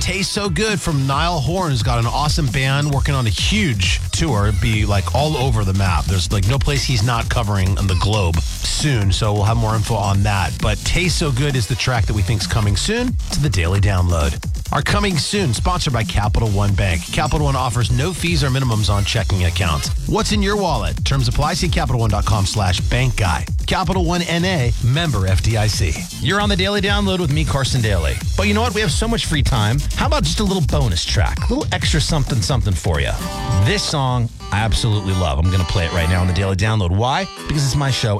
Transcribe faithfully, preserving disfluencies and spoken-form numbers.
Tastes So Good from Niall Horan, who's got an awesome band working on a huge tour. It'd be like all over the map. There's like no place he's not covering on the globe soon, so we'll have more info on that. But Tastes So Good is the track that we think is coming soon to the Daily Download. Our Coming Soon, sponsored by Capital One Bank. Capital One offers no fees or minimums on checking accounts. What's in your wallet? Terms apply. See CapitalOne.com slash bank guy. Capital One N A, member F D I C. You're on the Daily Download with me, Carson Daly. But you know what? We have so much free time. How about just a little bonus track? A little extra something something for you. This song I absolutely love. I'm going to play it right now on the Daily Download. Why? Because it's my show.